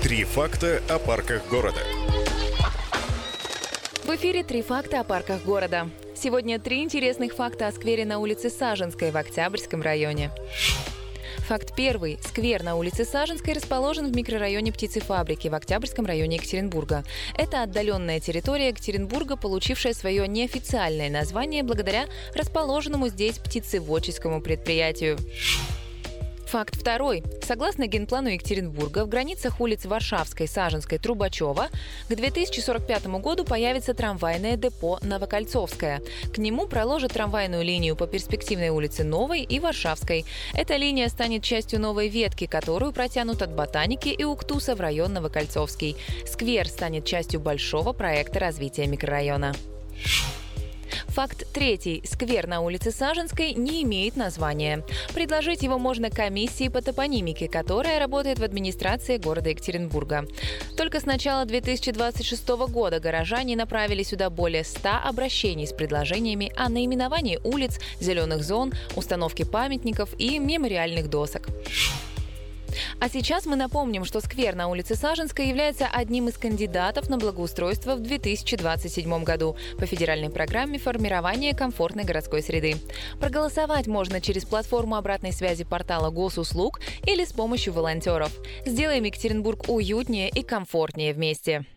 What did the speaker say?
Три факта о парках города. В эфире «Три факта о парках города». Сегодня 3 интересных факта о сквере на улице Саженской в Октябрьском районе. Факт первый. Сквер на улице Саженской расположен в микрорайоне Птицефабрики в Октябрьском районе Екатеринбурга. Это отдаленная территория Екатеринбурга, получившая свое неофициальное название благодаря расположенному здесь птицеводческому предприятию. Факт второй. Согласно генплану Екатеринбурга, в границах улиц Варшавской, Саженской, Трубачева к 2045 году появится трамвайное депо Новокольцовское. К нему проложат трамвайную линию по перспективной улице Новой и Варшавской. Эта линия станет частью новой ветки, которую протянут от Ботаники и Уктуса в район Новокольцовский. Сквер станет частью большого проекта развития микрорайона. Факт третий. Сквер на улице Саженской не имеет названия. Предложить его можно комиссии по топонимике, которая работает в администрации города Екатеринбурга. Только с начала 2026 года горожане направили сюда более 100 обращений с предложениями о наименовании улиц, зеленых зон, установке памятников и мемориальных досок. А сейчас мы напомним, что сквер на улице Саженской является одним из кандидатов на благоустройство в 2027 году по федеральной программе формирования комфортной городской среды. Проголосовать можно через платформу обратной связи портала Госуслуг или с помощью волонтеров. Сделаем Екатеринбург уютнее и комфортнее вместе.